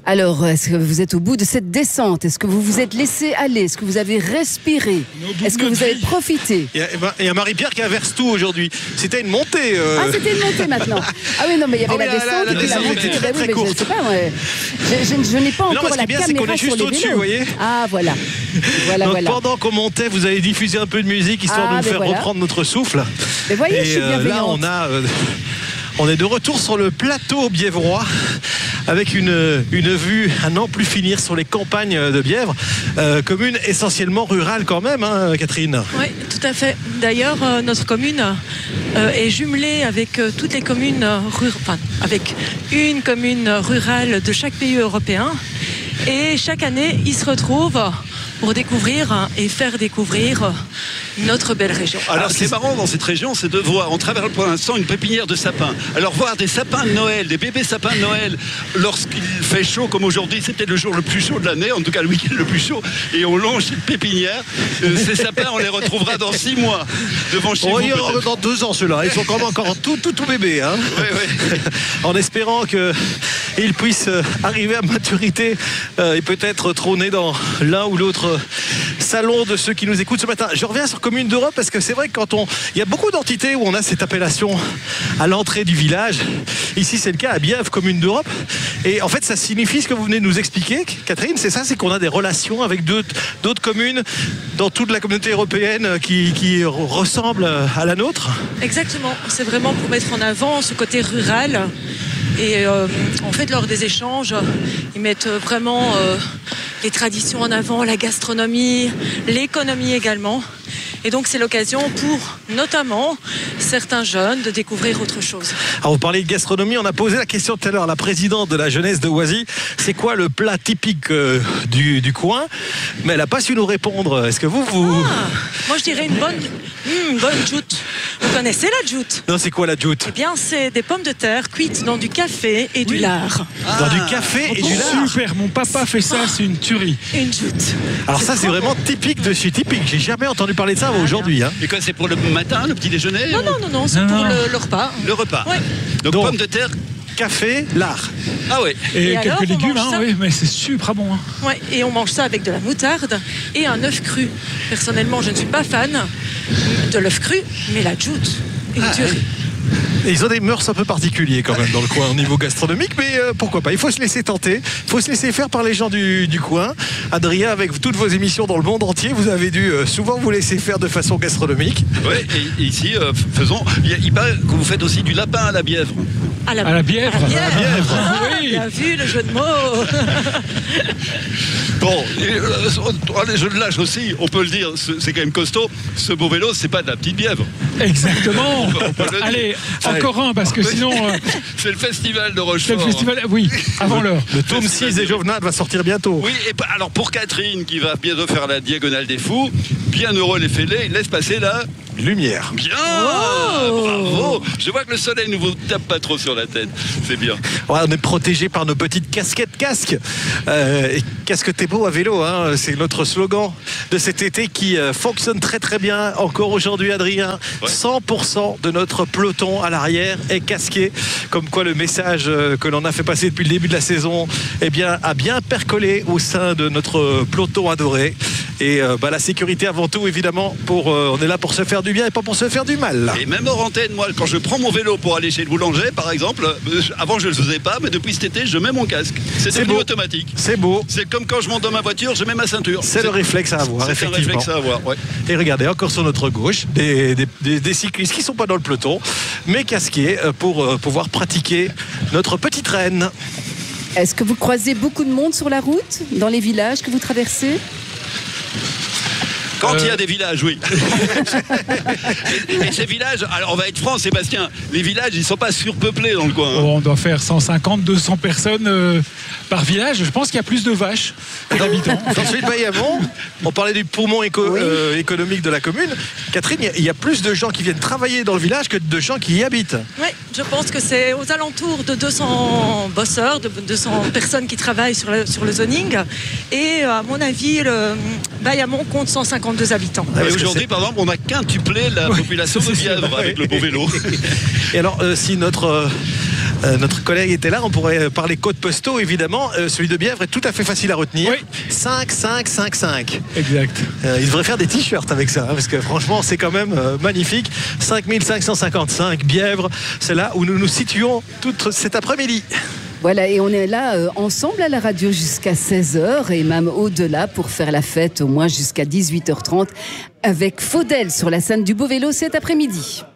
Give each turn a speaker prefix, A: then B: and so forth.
A: Alors, est-ce que vous êtes au bout de cette descente? Est-ce que vous vous êtes laissé aller? Est-ce que vous avez respiré? Est-ce que vous avez profité?
B: Il y a Marie-Pierre qui inverse tout aujourd'hui. C'était une montée.
A: Ah, c'était une montée maintenant. Ah oui, non, mais il y avait la descente et puis la montée.
B: Très, très courte.
A: Je sais pas, je n'ai pas encore la caméra
B: c'est qu'on est
A: sur
B: juste
A: les
B: au-dessus,
A: vélos.
B: vous voyez.
A: Ah, voilà.
B: Donc, pendant qu'on montait, vous avez diffusé un peu de musique histoire de nous faire reprendre notre souffle.
A: Mais voyez, je suis bienveillante.
B: Là, on est de retour sur le plateau bièvrois avec une vue à n'en plus finir sur les campagnes de Bièvre, commune essentiellement rurale quand même, hein, Catherine.
C: Oui, tout à fait. D'ailleurs, notre commune est jumelée avec toutes les communes avec une commune rurale de chaque pays européen. Et chaque année, ils se retrouvent pour découvrir et faire découvrir notre belle région.
D: Alors ce qui est marrant dans cette région, c'est de voir, on traverse pour l'instant une pépinière de sapins. Alors voir des sapins de Noël, des bébés sapins de Noël, lorsqu'il fait chaud comme aujourd'hui, c'est peut-être le jour le plus chaud de l'année, en tout cas le week-end le plus chaud, et on longe cette pépinière. Ces sapins, on les retrouvera dans 6 mois devant chez vous.
B: Dans 2 ans ceux-là, ils sont quand même encore tout bébés. Hein.
D: Oui.
B: En espérant qu'ils puissent arriver à maturité et peut-être trôner dans l'un ou l'autre salon de ceux qui nous écoutent ce matin. Je reviens sur Commune d'Europe parce que c'est vrai que il y a beaucoup d'entités où on a cette appellation à l'entrée du village. Ici c'est le cas à Bièvre, Commune d'Europe. Et en fait ça signifie ce que vous venez de nous expliquer, Catherine, c'est ça, c'est qu'on a des relations avec d'autres communes dans toute la communauté européenne qui ressemblent à la nôtre.
C: Exactement, c'est vraiment pour mettre en avant ce côté rural. Et en fait, lors des échanges, ils mettent vraiment les traditions en avant, la gastronomie, l'économie également. Et donc, c'est l'occasion pour, notamment, certains jeunes de découvrir autre chose.
B: Alors, vous parlez de gastronomie, on a posé la question tout à l'heure à la présidente de la jeunesse de Oisy. C'est quoi le plat typique du coin? Mais elle n'a pas su nous répondre. Est-ce que vous...
C: Moi, je dirais une bonne joute. Vous connaissez la joute?
B: Non, c'est quoi la joute?
C: Eh bien, c'est des pommes de terre cuites dans du café et du lard.
B: Dans du café et du lard?
E: Super, mon papa fait ça, c'est une tuerie.
C: Une joute.
B: Alors ça, c'est vraiment typique de chez typique. J'ai jamais entendu parler de ça aujourd'hui. Hein.
D: Et quoi, c'est pour le matin, le petit déjeuner?
C: Non, c'est pour le repas.
D: Le repas.
C: Ouais.
D: Donc pommes de terre,
B: café, lard.
D: Ah ouais.
E: Et quelques alors, légumes, oui, mais c'est super bon. Hein.
C: Ouais, et on mange ça avec de la moutarde et un œuf cru. Personnellement, je ne suis pas fan de l'œuf cru, mais la joute, une tuerie.
B: Et ils ont des mœurs un peu particuliers quand même dans le coin au niveau gastronomique, mais pourquoi pas, il faut se laisser tenter, il faut se laisser faire par les gens du coin. Adrien, avec toutes vos émissions dans le monde entier, vous avez dû souvent vous laisser faire de façon gastronomique.
D: Oui, et ici, faisons, il paraît que vous faites aussi du lapin à la Bièvre.
C: À la Bièvre.
E: Oui.
C: Bien vu le jeu de mots.
D: Bon, les jeux de l'âge aussi, on peut le dire, c'est quand même costaud. Ce beau vélo, c'est pas de la petite Bièvre.
E: Exactement. Allez, encore un, parce que sinon...
D: c'est le festival de Rochefort.
E: C'est le festival, oui, avant l'heure.
B: Le tome 6 des Jovenades va sortir bientôt.
D: Oui, et alors pour Catherine, qui va bientôt faire la diagonale des fous, bien heureux les fêlés, il laisse passer la...
B: lumière.
D: Bien, bravo. Je vois que le soleil ne vous tape pas trop sur la tête. C'est bien.
B: Ouais, on est protégé par nos petites casquettes casques. Et casque t'es beau à vélo, hein, c'est notre slogan de cet été qui fonctionne très très bien encore aujourd'hui, Adrien. Ouais. 100% de notre peloton à l'arrière est casqué. Comme quoi le message que l'on a fait passer depuis le début de la saison a bien percolé au sein de notre peloton adoré. Et la sécurité avant tout, évidemment, on est là pour se faire du bien et pas pour se faire du mal.
D: Et même hors antenne, moi, quand je prends mon vélo pour aller chez le boulanger, par exemple, avant je ne le faisais pas, mais depuis cet été, je mets mon casque. C'est devenu automatique.
B: C'est beau.
D: C'est comme quand je monte dans ma voiture, je mets ma ceinture.
B: C'est le réflexe à avoir, effectivement.
D: C'est un réflexe à avoir, ouais.
B: Et regardez, encore sur notre gauche, des cyclistes qui ne sont pas dans le peloton, mais casqués pour pouvoir pratiquer notre petite reine.
A: Est-ce que vous croisez beaucoup de monde sur la route, dans les villages que vous traversez ?
D: Quand il y a des villages, oui. et ces villages, alors on va être franc, Sébastien, les villages, ils ne sont pas surpeuplés dans le coin. Hein.
E: On doit faire 150, 200 personnes par village. Je pense qu'il y a plus de vaches que d'habitants.
B: Dans celui de Baillamont, on parlait du poumon économique de la commune. Catherine, il y a plus de gens qui viennent travailler dans le village que de gens qui y habitent.
C: Oui, je pense que c'est aux alentours de 200 bosseurs, de 200 personnes qui travaillent sur le zoning. Et à mon avis, le Baillamont compte 152 habitants.
D: Et aujourd'hui, par exemple, on a quintuplé la population de Bièvre avec le beau vélo.
B: Et alors, si notre Notre collègue était là, on pourrait parler codes postaux évidemment. Celui de Bièvre est tout à fait facile à retenir.
E: Oui.
B: 5, 5, 5, 5.
E: Exact.
B: Il devrait faire des t-shirts avec ça, parce que franchement c'est quand même magnifique. 5555 Bièvre, c'est là où nous nous situons tout cet après-midi.
A: Voilà, et on est là ensemble à la radio jusqu'à 16h et même au-delà pour faire la fête au moins jusqu'à 18h30 avec Faudel sur la scène du Beau Vélo cet après-midi.